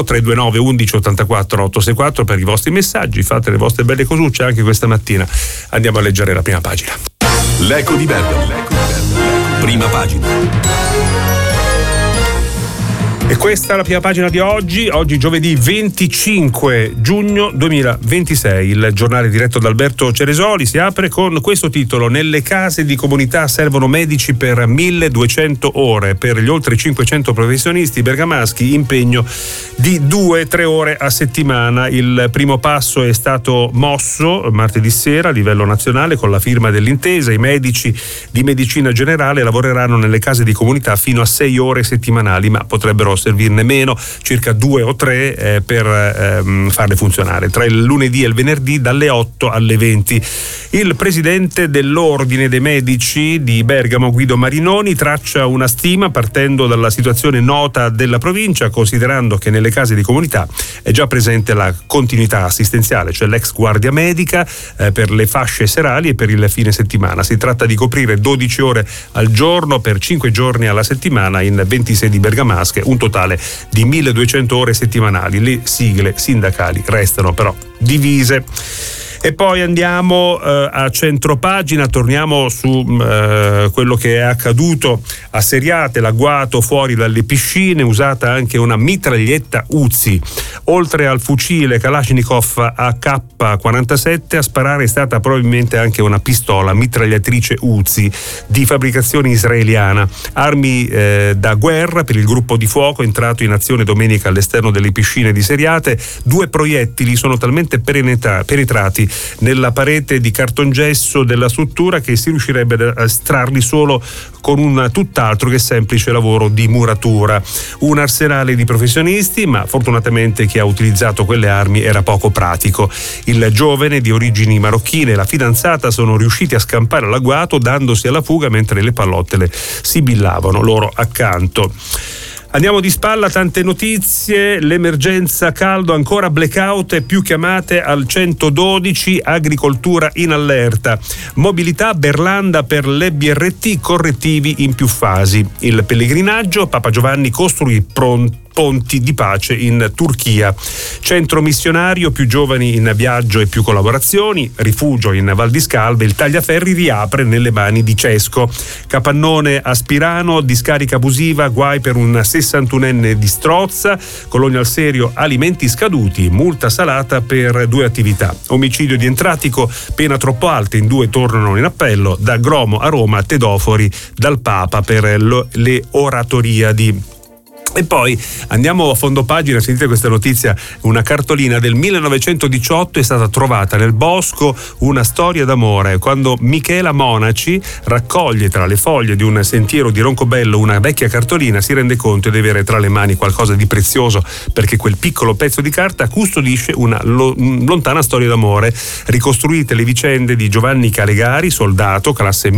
329 11 84 864 per i vostri messaggi. Fate le vostre belle cosucce anche questa mattina. Andiamo a leggere la prima pagina. L'Eco di Bergamo. Prima pagina. E questa è la prima pagina di oggi giovedì 25 giugno 2026. Il giornale diretto da Alberto Ceresoli si apre con questo titolo: nelle case di comunità servono medici per 1200 ore. Per gli oltre 500 professionisti bergamaschi impegno di 2-3 ore a settimana. Il primo passo è stato mosso martedì sera a livello nazionale con la firma dell'intesa. I medici di medicina generale lavoreranno nelle case di comunità fino a 6 ore settimanali, ma potrebbero servirne meno, circa 2 o 3 per farle funzionare tra il lunedì e il venerdì dalle 8 alle 20. Il presidente dell'Ordine dei Medici di Bergamo, Guido Marinoni, traccia una stima partendo dalla situazione nota della provincia, considerando che nelle case di comunità è già presente la continuità assistenziale, cioè l'ex guardia medica per le fasce serali e per il fine settimana. Si tratta di coprire 12 ore al giorno per 5 giorni alla settimana in 20 sedi bergamasche, un totale di 1200 ore settimanali. Le sigle sindacali restano però divise. E poi andiamo a centropagina, torniamo su quello che è accaduto a Seriate, l'agguato fuori dalle piscine, usata anche una mitraglietta Uzi. Oltre al fucile Kalashnikov AK-47, a sparare è stata probabilmente anche una pistola mitragliatrice Uzi di fabbricazione israeliana. Armi da guerra per il gruppo di fuoco entrato in azione domenica all'esterno delle piscine di Seriate. 2 proiettili sono talmente penetrati nella parete di cartongesso della struttura che si riuscirebbe a estrarli solo con un tutt'altro che semplice lavoro di muratura. Un arsenale di professionisti, ma fortunatamente chi ha utilizzato quelle armi era poco pratico. Il giovane di origini marocchine e la fidanzata sono riusciti a scampare all'agguato dandosi alla fuga mentre le pallottole sibillavano loro accanto. Andiamo di spalla, tante notizie, l'emergenza caldo, ancora blackout e più chiamate al 112, agricoltura in allerta. Mobilità, Berlanda per le BRT, correttivi in più fasi. Il pellegrinaggio, Papa Giovanni costruì ponti di pace in Turchia. Centro missionario, più giovani in viaggio e più collaborazioni. Rifugio in Val di Scalve, il tagliaferri riapre nelle mani di Cesco. Capannone a Spirano, discarica abusiva, guai per un 61enne di Strozza. Colonial Serio, alimenti scaduti, multa salata per 2 attività. Omicidio di Entratico, pena troppo alta, in 2 tornano in appello. Da Gromo a Roma, Tedofori dal Papa per le oratoriadi. E poi andiamo a fondo pagina, sentite questa notizia, una cartolina del 1918 è stata trovata nel bosco, una storia d'amore, quando Michela Monaci raccoglie tra le foglie di un sentiero di Roncobello una vecchia cartolina, si rende conto di avere tra le mani qualcosa di prezioso, perché quel piccolo pezzo di carta custodisce una lontana storia d'amore. Ricostruite le vicende di Giovanni Calegari, soldato, classe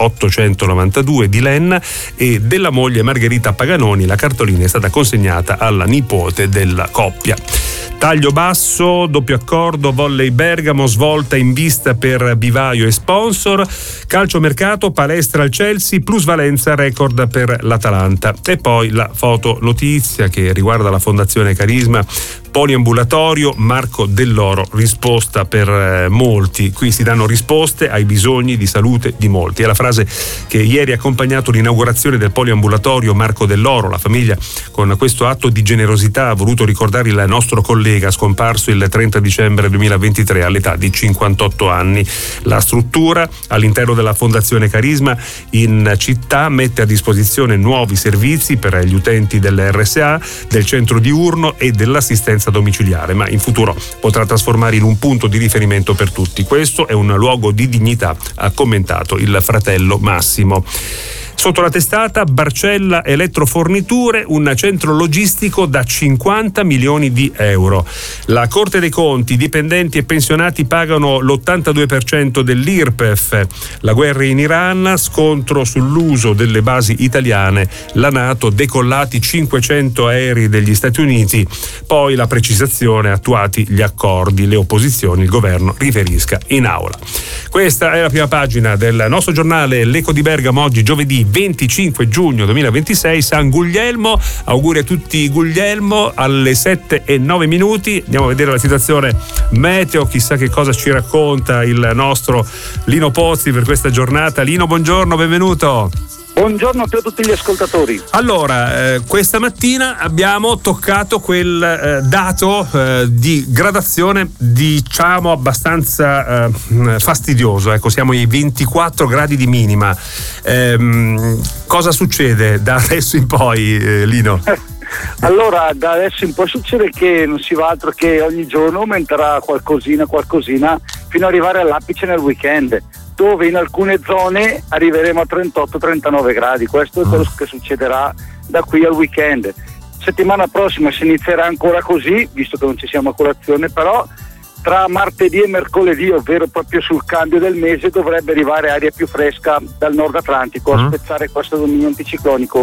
1892 di Lenna, e della moglie Margherita Paganoni. La cartolina è stata consegnata alla nipote della coppia. Taglio basso, doppio accordo, Volley Bergamo, svolta in vista per vivaio e sponsor. Calciomercato, palestra al Chelsea, plusvalenza record per l'Atalanta. E poi la foto notizia che riguarda la Fondazione Carisma, poliambulatorio, Marco Dell'Oro, risposta per molti. Qui si danno risposte ai bisogni di salute di molti. È la frase che ieri ha accompagnato l'inaugurazione del poliambulatorio Marco Dell'Oro. La famiglia, con questo atto di generosità, ha voluto ricordare il nostro collega scomparso il 30 dicembre 2023 all'età di 58 anni. La struttura all'interno della Fondazione Carisma in città mette a disposizione nuovi servizi per gli utenti dell'RSA, del centro diurno e dell'assistenza domiciliare, ma in futuro potrà trasformare in un punto di riferimento per tutti. Questo è un luogo di dignità, ha commentato il fratello Massimo. Sotto la testata, Barcella Elettroforniture, un centro logistico da 50 milioni di euro. La Corte dei Conti, dipendenti e pensionati pagano l'82% dell'IRPEF. La guerra in Iran, scontro sull'uso delle basi italiane. La NATO, decollati 500 aerei degli Stati Uniti. Poi la precisazione, attuati gli accordi. Le opposizioni, il governo riferisca in aula. Questa è la prima pagina del nostro giornale L'Eco di Bergamo, oggi giovedì 25 giugno 2026, San Guglielmo. Auguri a tutti Guglielmo. Alle 7:09 andiamo a vedere la situazione meteo, chissà che cosa ci racconta il nostro Lino Pozzi per questa giornata. Lino, buongiorno, benvenuto. Buongiorno a te e a tutti gli ascoltatori. Allora, questa mattina abbiamo toccato quel dato di gradazione, diciamo, abbastanza fastidioso. Ecco, siamo ai 24 gradi di minima. Cosa succede da adesso in poi, Lino? Allora, da adesso in poi succede che non si va altro che ogni giorno aumenterà qualcosina fino ad arrivare all'apice nel weekend, dove in alcune zone arriveremo a 38-39 gradi. Questo è quello che succederà da qui al weekend. Settimana prossima si inizierà ancora così, visto che non ci siamo a colazione, però tra martedì e mercoledì, ovvero proprio sul cambio del mese, dovrebbe arrivare aria più fresca dal nord Atlantico a spezzare questo dominio anticiclonico.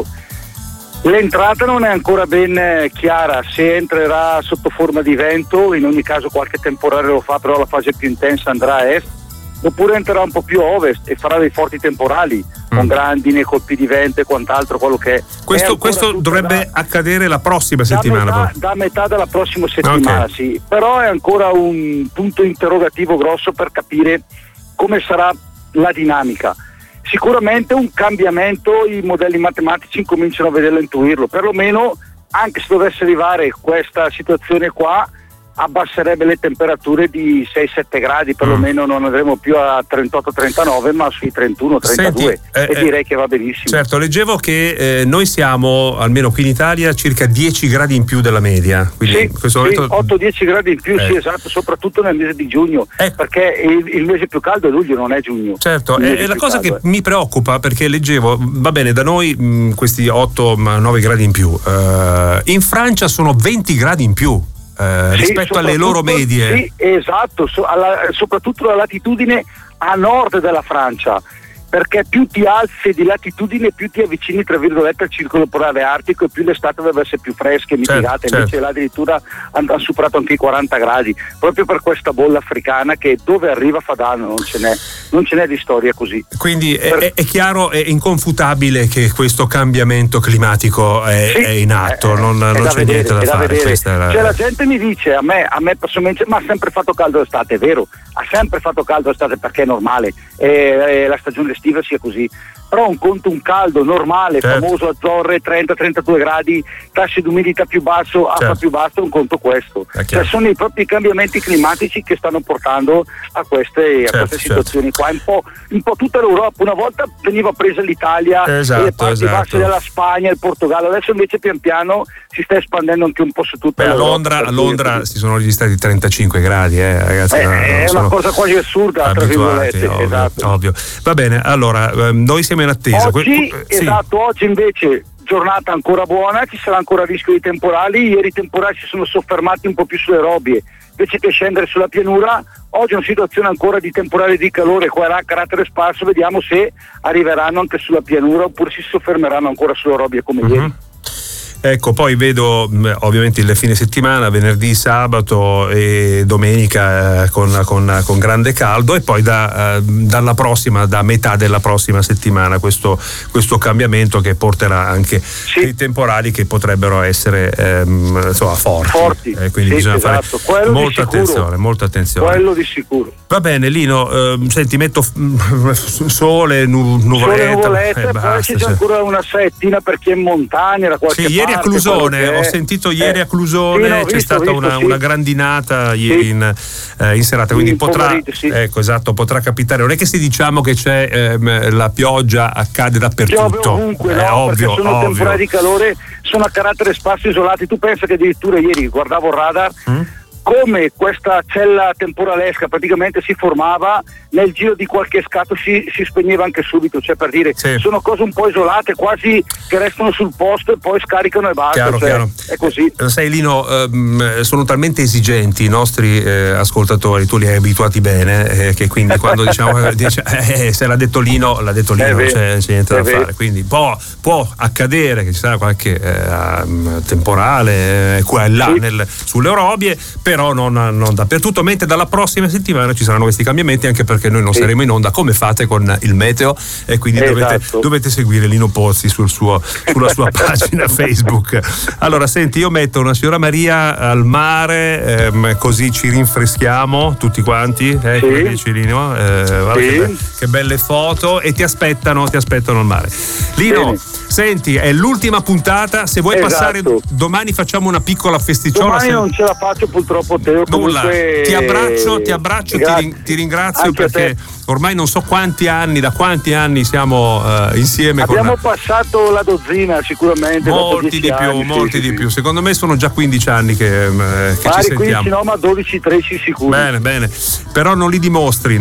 L'entrata non è ancora ben chiara, se entrerà sotto forma di vento, in ogni caso qualche temporale lo fa, però la fase più intensa andrà a est, oppure entrerà un po' più a ovest e farà dei forti temporali con grandine, colpi di vento e quant'altro, quello che è. Questo dovrebbe accadere la prossima settimana. Da metà della prossima settimana, okay. Sì, però è ancora un punto interrogativo grosso per capire come sarà la dinamica. Sicuramente un cambiamento, i modelli matematici incominciano a vederlo, intuirlo, perlomeno anche se dovesse arrivare questa situazione qua abbasserebbe le temperature di 6-7 gradi, perlomeno non andremo più a 38-39 ma sui 31-32. Senti, e direi che va benissimo. Certo, leggevo che noi siamo, almeno qui in Italia, circa 10 gradi in più della media, quindi sì, in questo momento 8-10 gradi in più, sì, esatto, soprattutto nel mese di giugno, perché il mese più caldo è luglio, non è giugno. Certo, è la cosa che mi preoccupa, perché leggevo, va bene, da noi questi 8-9 gradi in più, in Francia sono 20 gradi in più. Rispetto alle loro medie. Sì, esatto, soprattutto la latitudine a nord della Francia, perché più ti alzi di latitudine più ti avvicini tra virgolette al circolo polare artico e più l'estate dovrebbe essere più fresca e mitigata, invece là addirittura hanno superato anche i 40 gradi, proprio per questa bolla africana che dove arriva fa danno, non ce n'è di storia così. Quindi è chiaro, è inconfutabile che questo cambiamento climatico è in atto, non c'è niente da fare. Cioè, la gente mi dice, a me personalmente, ma ha sempre fatto caldo l'estate, è vero, ha sempre fatto caldo l'estate perché è normale, la stagione estiva sia così, però un caldo normale, famoso Azzorre, 30-32 gradi, tassi di umidità più basso, acqua più bassa, un conto questo. Cioè, sono i propri cambiamenti climatici che stanno portando a queste situazioni qua, un po' tutta l'Europa. Una volta veniva presa l'Italia e le parti basse della Spagna, il Portogallo, adesso invece pian piano si sta espandendo anche un po' su tutta l'Europa. A Londra si sono registrati 35 gradi, ragazzi. È una cosa quasi assurda, tra virgolette. Ovvio. Va bene, allora noi siamo in attesa. Oggi invece giornata ancora buona, ci sarà ancora rischio di temporali. Ieri i temporali si sono soffermati un po' più sulle robbie invece che scendere sulla pianura. Oggi è una situazione ancora di temporale di calore qua a carattere sparso, vediamo se arriveranno anche sulla pianura oppure si soffermeranno ancora sulle robbie come ieri. Ecco, poi vedo ovviamente il fine settimana, venerdì, sabato e domenica con grande caldo, e poi da metà della prossima settimana questo cambiamento che porterà anche dei temporali che potrebbero essere forti. Quindi bisogna fare molta attenzione. Quello di sicuro. Va bene, Lino, senti, metto sole, nuvoletta, poi c'è ancora una saettina per chi è in montagna da qualche parte. A Clusone, ho sentito ieri a Clusone c'è stata una grandinata ieri in serata, quindi potrà capitare. Non è che se diciamo che c'è la pioggia accade dappertutto, ovunque, ovvio, perché sono temporali di calore, sono a carattere sparso, isolati. Tu pensa che addirittura ieri guardavo il radar, come questa cella temporalesca praticamente si formava nel giro di qualche scatto, si spegneva anche subito, cioè per dire sono cose un po' isolate, quasi che restano sul posto e poi scaricano e basta. Chiaro. È così. Sai Lino, sono talmente esigenti i nostri ascoltatori, tu li hai abituati bene, che quindi quando diciamo se l'ha detto Lino, c'è niente da fare, quindi può accadere che ci sarà qualche temporale qua e là sulle orobie, però però non dappertutto, mentre dalla prossima settimana ci saranno questi cambiamenti, anche perché noi non saremo in onda come fate con il meteo, e quindi dovete seguire Lino Pozzi sulla sua pagina Facebook. Allora senti, io metto una signora Maria al mare, così ci rinfreschiamo tutti quanti, come dici Lino, guarda che belle foto, e ti aspettano al mare. Lino, senti, è l'ultima puntata, se vuoi passare domani facciamo una piccola festicciola. Domani non ce la faccio purtroppo, Teo. Nulla, ti abbraccio, ti ringrazio anche perché ormai non so da quanti anni siamo insieme. Abbiamo passato la dozzina sicuramente. Molti di più. Secondo me sono già 15 anni che ci sentiamo. 15 no, ma 12-13 sicuro. Bene, però non li dimostri.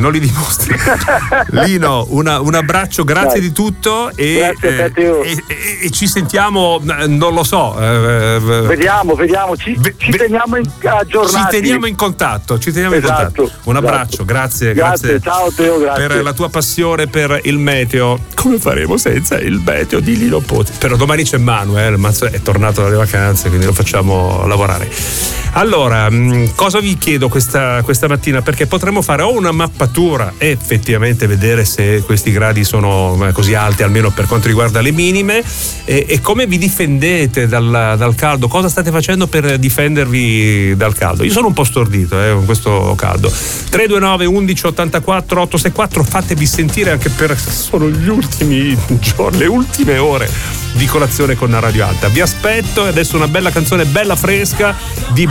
Lino, un abbraccio, grazie di tutto e ci sentiamo, non lo so. Vediamo, ci teniamo aggiornati. Ci teniamo in contatto. Un abbraccio, grazie. Ciao Teo, grazie. Per la tua passione per il meteo. Come faremo senza il meteo di Lino Pozzi? Però domani c'è Manuel, è tornato dalle vacanze, quindi lo facciamo lavorare. Allora, cosa vi chiedo questa mattina? Perché potremmo fare o una mappatura e effettivamente vedere se questi gradi sono così alti, almeno per quanto riguarda le minime, e come vi difendete dal caldo, cosa state facendo per difendervi dal caldo. Io sono un po' stordito con questo caldo. 329 11 84 864, fatevi sentire anche sono gli ultimi giorni, le ultime ore di colazione con Radio Alta. Vi aspetto, e adesso una bella canzone bella fresca di